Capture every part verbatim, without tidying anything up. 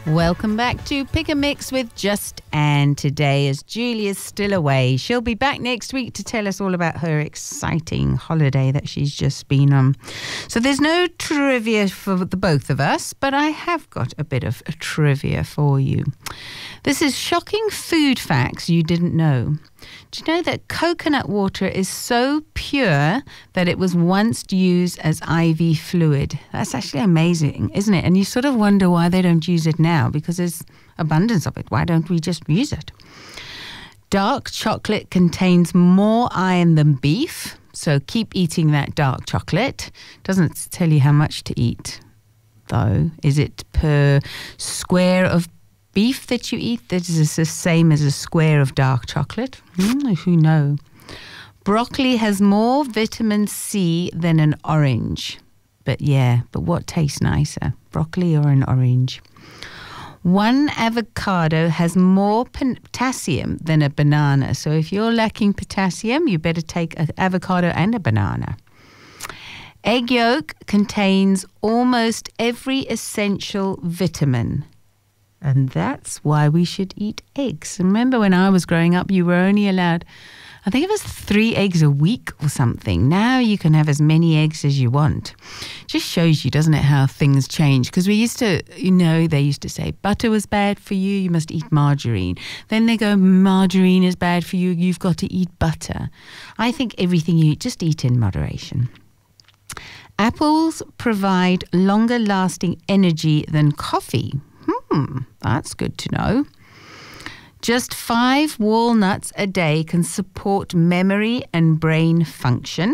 Welcome back to Pick a Mix with Just Anne. Today, as Julia's still away, she'll be back next week to tell us all about her exciting holiday that she's just been on. So there's no trivia for the both of us, but I have got a bit of a trivia for you. This is shocking food facts you didn't know. Do you know that coconut water is so pure that it was once used as I V fluid? That's actually amazing, isn't it? And you sort of wonder why they don't use it now, because there's abundance of it. Why don't we just use it? Dark chocolate contains more iron than beef, so keep eating that dark chocolate. Doesn't tell you how much to eat, though. Is it per square of beef that you eat that is the same as a square of dark chocolate? Mm, who knows? Broccoli has more vitamin C than an orange. But yeah, but what tastes nicer, broccoli or an orange? One avocado has more potassium than a banana. So if you're lacking potassium, you better take an avocado and a banana. Egg yolk contains almost every essential vitamin. And that's why we should eat eggs. Remember when I was growing up, you were only allowed, I think it was three eggs a week or something. Now you can have as many eggs as you want. Just shows you, doesn't it, how things change. Because we used to, you know, they used to say butter was bad for you, you must eat margarine. Then they go, margarine is bad for you, you've got to eat butter. I think everything you eat, just eat in moderation. Apples provide longer lasting energy than coffee. Hmm, that's good to know. Just five walnuts a day can support memory and brain function.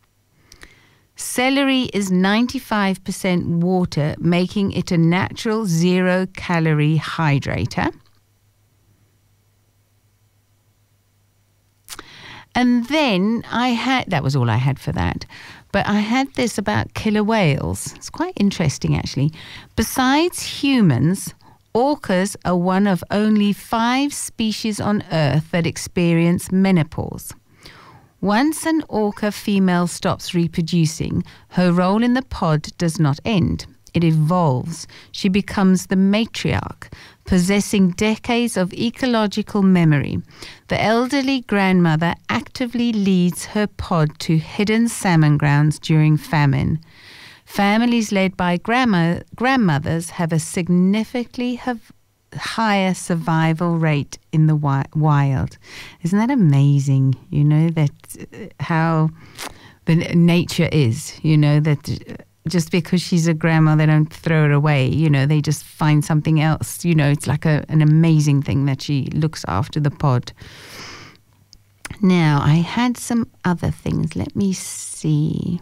Celery is ninety-five percent water, making it a natural zero-calorie hydrator. And then I had, that was all I had for that. But I had this about killer whales. It's quite interesting, actually. Besides humans, orcas are one of only five species on Earth that experience menopause. Once an orca female stops reproducing, her role in the pod does not end. It evolves. She becomes the matriarch, possessing decades of ecological memory. The elderly grandmother actively leads her pod to hidden salmon grounds during famine. Families led by grandma, grandmothers have a significantly have higher survival rate in the wi- wild. Isn't that amazing? You know, that uh, how the nature is, you know, that... Uh, just because she's a grandma, they don't throw her away. You know, they just find something else. You know, it's like a, an amazing thing that she looks after the pod. Now, I had some other things. Let me see.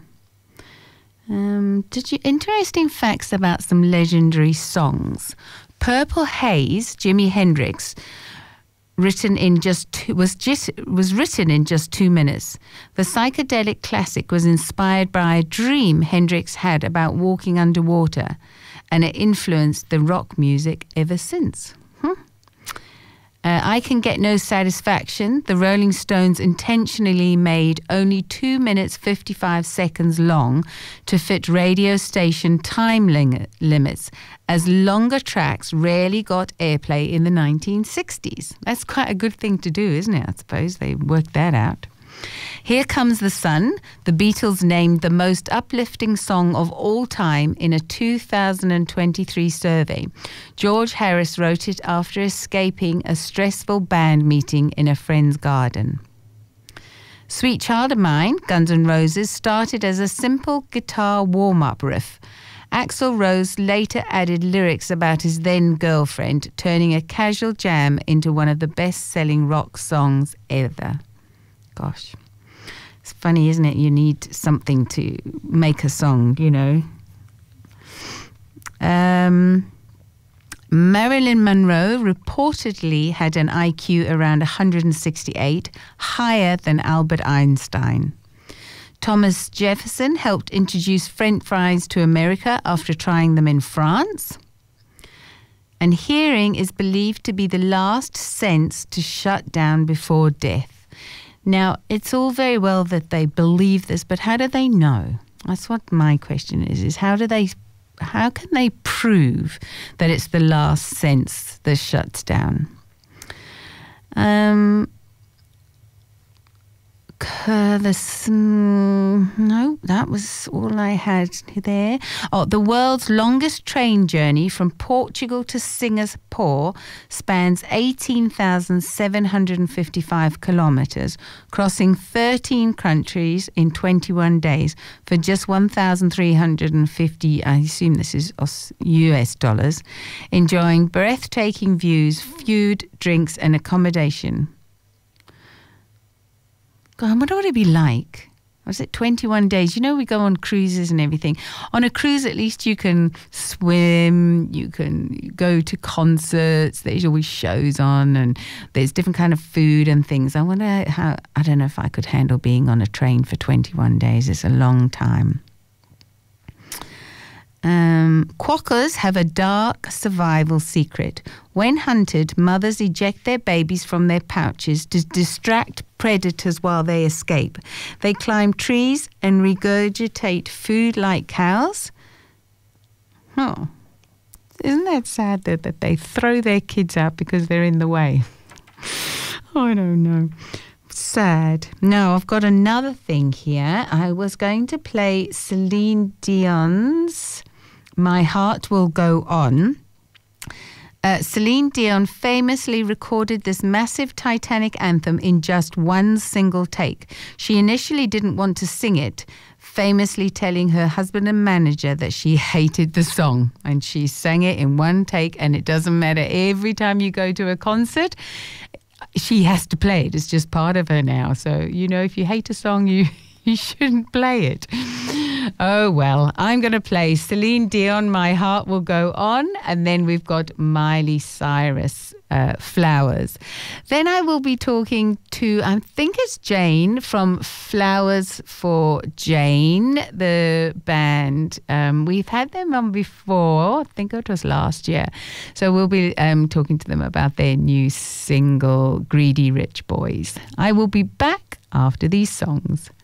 Um, did you interesting facts about some legendary songs? Purple Haze, Jimi Hendrix, written in just two, was just was written in just two minutes. The psychedelic classic was inspired by a dream Hendrix had about walking underwater, and it influenced the rock music ever since. Hmm. Uh, I Can Get No Satisfaction. The Rolling Stones intentionally made only two minutes fifty-five seconds long to fit radio station time lim- limits, as longer tracks rarely got airplay in the nineteen sixties. That's quite a good thing to do, isn't it? I suppose they worked that out. Here Comes the Sun. The Beatles named the most uplifting song of all time in a two thousand twenty-three survey. George Harris wrote it after escaping a stressful band meeting in a friend's garden. Sweet Child of Mine, Guns N' Roses, started as a simple guitar warm-up riff. Axl Rose later added lyrics about his then-girlfriend, turning a casual jam into one of the best-selling rock songs ever. Gosh, it's funny, isn't it? You need something to make a song, you know. Um, Marilyn Monroe reportedly had an I Q around one hundred sixty-eight, higher than Albert Einstein. Thomas Jefferson helped introduce French fries to America after trying them in France. And hearing is believed to be the last sense to shut down before death. Now, it's all very well that they believe this, but how do they know? That's what my question is, is how do they how can they prove that it's the last sense that shuts down? Um, uh, this, um, no, that was all I had there. Oh, the world's longest train journey from Portugal to Singapore spans eighteen thousand seven hundred fifty-five kilometres, crossing thirteen countries in twenty-one days for just one thousand three hundred fifty, I assume this is U S dollars, enjoying breathtaking views, food, drinks and accommodation. God, I wonder what it'd be like. Was it twenty-one days? You know, we go on cruises and everything. On a cruise, at least you can swim, you can go to concerts, there's always shows on, and there's different kind of food and things. I wonder how, I don't know if I could handle being on a train for twenty-one days. It's a long time. Um, quokkas have a dark survival secret. When hunted, mothers eject their babies from their pouches to distract predators while they escape. They climb trees and regurgitate food like cows. Oh, isn't that sad that, that they throw their kids out because they're in the way? I don't know. Sad. No, I've got another thing here. I was going to play Celine Dion's My Heart Will Go On. Uh, Celine Dion famously recorded this massive Titanic anthem in just one single take. She initially didn't want to sing it, famously telling her husband and manager that she hated the song. And she sang it in one take, and it doesn't matter. Every time you go to a concert, she has to play it. It's just part of her now. So, you know, if you hate a song, you, you shouldn't play it. Oh, well, I'm going to play Celine Dion, My Heart Will Go On, and then we've got Miley Cyrus, uh, Flowers. Then I will be talking to, I think it's Jane from Flowers for Jane, the band. Um, we've had them on before, I think it was last year. So we'll be um, talking to them about their new single, Greedy Rich Boys. I will be back after these songs.